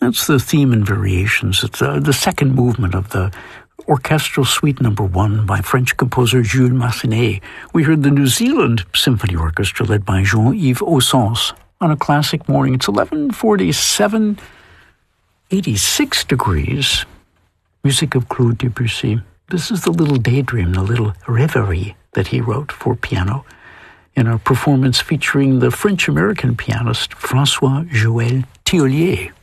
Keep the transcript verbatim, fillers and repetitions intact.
That's the theme and variations. It's uh, the second movement of the Orchestral Suite Number One by French composer Jules Massenet. We heard the New Zealand Symphony Orchestra led by Jean-Yves Ossens on a classic morning. It's eleven forty-seven, eighty-six degrees. Music of Claude Debussy. This is the little daydream, the little reverie that he wrote for piano in a performance featuring the French-American pianist François-Joël Thiollier.